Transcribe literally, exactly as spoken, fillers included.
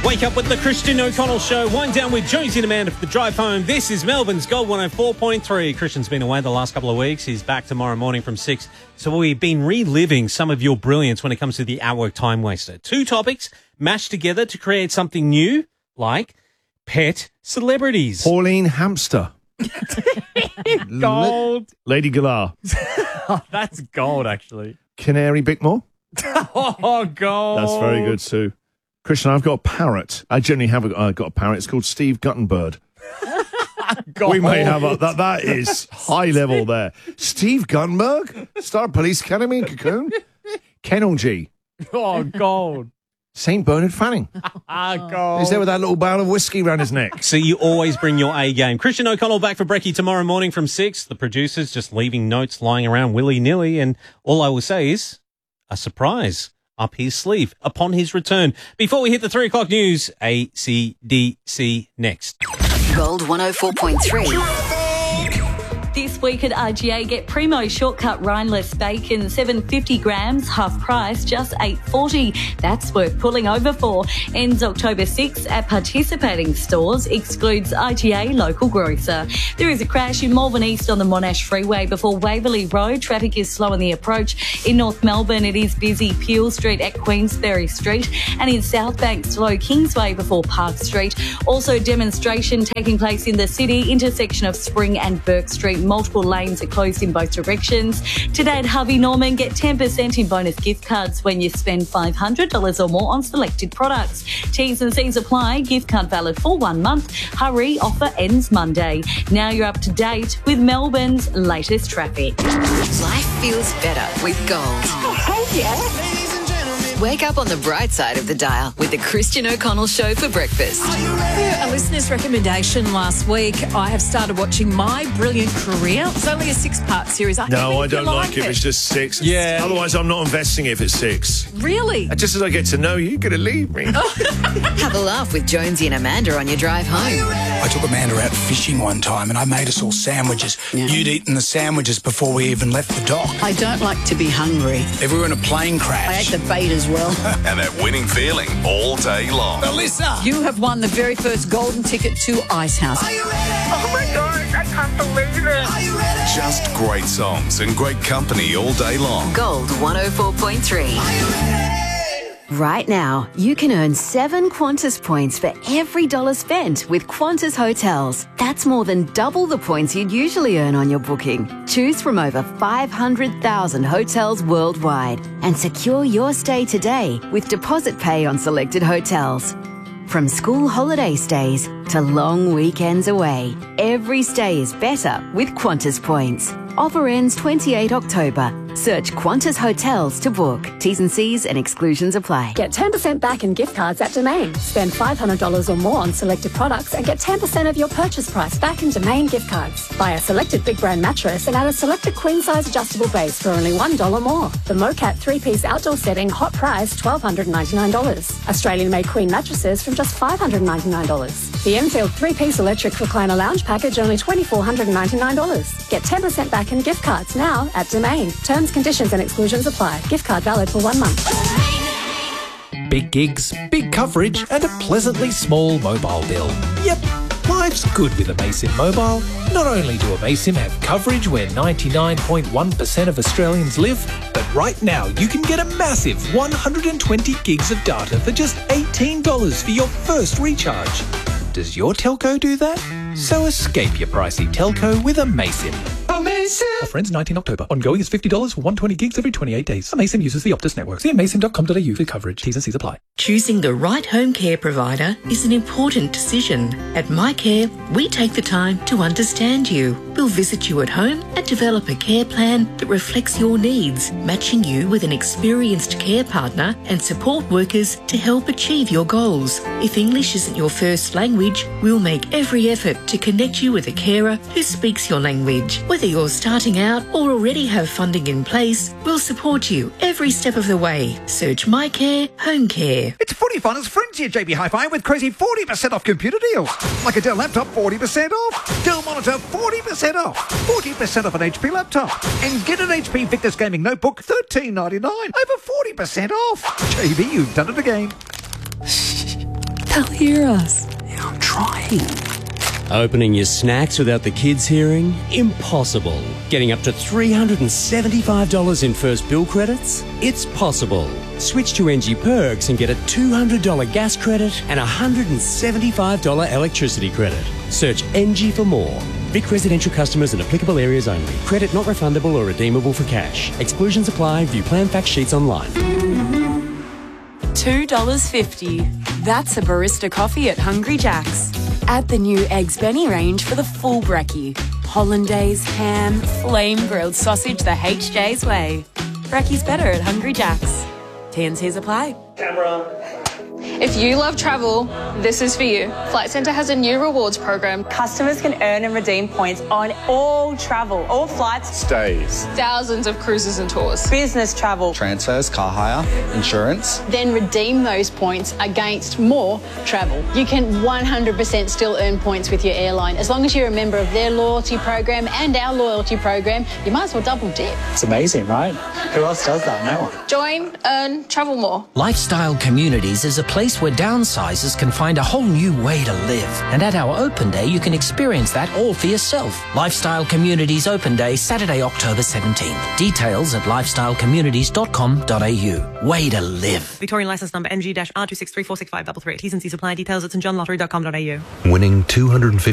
Wake up with the Christian O'Connell Show. Wind down with Jonesy and Amanda for the drive home. This is Melbourne's Gold one oh four point three. Christian's been away the last couple of weeks. He's back tomorrow morning from six. So we've been reliving some of your brilliance when it comes to the Outwork Time Waster. Two topics mashed together to create something new, like pet celebrities. Pauline Hamster. Gold. La- Lady Galar. Oh, that's gold, actually. Canary Bickmore. Oh, gold. That's very good, Sue. Christian, I've got a parrot. I generally have a, uh, got a parrot. It's called Steve Guttenberg. Gold. We may have a, that. That is high level there. Steve Guttenberg, star of Police Academy in Cocoon. Kennel G. Oh, gold. Saint Bernard Fanning. Ah, gold. He's there with that little barrel of whiskey around his neck. So you always bring your A game. Christian O'Connell back for brekkie tomorrow morning from six. The producers just leaving notes lying around willy-nilly. And all I will say is a surprise up his sleeve upon his return. Before we hit the three o'clock news, A C D C next. Gold one oh four point three. This week at R G A, get Primo shortcut rineless bacon, seven hundred fifty grams, half price, just eight forty. That's worth pulling over for. Ends October sixth at participating stores, excludes R G A local grocer. There is a crash in Malvern East on the Monash Freeway before Waverley Road. Traffic is slow on the approach. In North Melbourne, it is busy Peel Street at Queensberry Street, and in South Bank, slow Kingsway before Park Street. Also, demonstration taking place in the city, intersection of Spring and Burke Street. Multiple lanes are closed in both directions. Today at Harvey Norman, get ten percent in bonus gift cards when you spend five hundred dollars or more on selected products. T's and C's apply. Gift card valid for one month. Hurry, offer ends Monday. Now you're up to date with Melbourne's latest traffic. Life feels better with gold. Oh, yeah. Wake up on the bright side of the dial with the Christian O'Connell Show for breakfast. A listener's recommendation last week, I have started watching My Brilliant Career. It's only a six-part series. I No, think I you'll don't like it if it's just six. Yeah. Otherwise, I'm not investing if it's six. Really? Just as I get to know you, you're going to leave me. Have a laugh with Jonesy and Amanda on your drive home. I took Amanda out fishing one time and I made us all sandwiches. You'd eaten the sandwiches before we even left the dock. I don't like to be hungry. If we were in a plane crash. I ate the bait as well. And that winning feeling all day long. Melissa! You have won the very first golden ticket to Ice House. Oh my gosh, I can't believe it. Just great songs and great company all day long. Gold one oh four point three. Right now, you can earn seven Qantas points for every dollar spent with Qantas Hotels. That's more than double the points you'd usually earn on your booking. Choose from over five hundred thousand hotels worldwide and secure your stay today with deposit pay on selected hotels. From school holiday stays to long weekends away, every stay is better with Qantas points. Offer ends twenty-eighth of October. Search Qantas Hotels to book. T's and C's and exclusions apply. Get ten percent back in gift cards at Domain. Spend five hundred dollars or more on selected products and get ten percent of your purchase price back in Domain gift cards. Buy a selected big brand mattress and add a selected queen size adjustable base for only one dollar more. The Mocat three-piece outdoor setting, hot price one thousand two hundred ninety-nine dollars. Australian-made queen mattresses from just five hundred ninety-nine dollars. The Enfield three-piece electric recliner lounge package, only two thousand four hundred ninety-nine dollars. Get ten percent back in gift cards now at Domain. Terms, conditions and exclusions apply. Gift card valid for one month. Big gigs, big coverage and a pleasantly small mobile bill. Yep, life's good with Amaysim Mobile. Not only do Amaysim have coverage where ninety-nine point one percent of Australians live, but right now you can get a massive one hundred twenty gigs of data for just eighteen dollars for your first recharge. Does your telco do that? So escape your pricey telco with Amaysim. Amaysim! Offer ends nineteenth of October. Ongoing is fifty dollars for one hundred twenty gigs every twenty-eight days. Amaysim uses the Optus network. See amaysim dot com dot a u for coverage. T's and C's apply. Choosing the right home care provider is an important decision. At MyCare, we take the time to understand you. We'll visit you at home and develop a care plan that reflects your needs, matching you with an experienced care partner and support workers to help achieve your goals. If English isn't your first language, we'll make every effort to connect you with a carer who speaks your language. Whether you're starting out or already have funding in place, we'll support you every step of the way. Search MyCare Home Care. It's Footy Finals Frenzy at J B Hi-Fi with crazy forty percent off computer deals. Like a Dell laptop, forty percent off. Dell monitor, forty percent off. forty percent off an H P laptop. And get an H P Victus Gaming Notebook, thirteen ninety-nine. Over forty percent off. J B, you've done it again. They'll hear us. I'm trying. Opening your snacks without the kids hearing? Impossible. Getting up to three hundred seventy-five dollars in first bill credits? It's possible. Switch to N G Perks and get a two hundred dollars gas credit and a one hundred seventy-five dollars electricity credit. Search N G for more. Vic residential customers in applicable areas only. Credit not refundable or redeemable for cash. Exclusions apply. View plan fact sheets online. two dollars fifty. That's a barista coffee at Hungry Jack's. Add the new Eggs Benny range for the full brekkie. Hollandaise, ham, flame grilled sausage the H J's way. Brekkie's better at Hungry Jack's. T and C's apply. Camera. If you love travel, this is for you. Flight Centre has a new rewards program. Customers can earn and redeem points on all travel, all flights, Stays. Thousands of cruises and tours. business travel. Transfers, car hire, insurance. Then redeem those points against more travel. You can one hundred percent still earn points with your airline. As long as you're a member of their loyalty program and our loyalty program, you might as well double dip. It's amazing, right? Who else does that? No one. Join, earn, travel more. Lifestyle Communities is a place where downsizers can find a whole new way to live. And at our open day, you can experience that all for yourself. Lifestyle Communities Open Day, Saturday, October seventeenth. Details at lifestyle communities dot com dot a u. Way to live. Victorian license number M G R two six three four six five three three. T's and C's apply. Details at st john lottery dot com dot a u. Winning two hundred fifty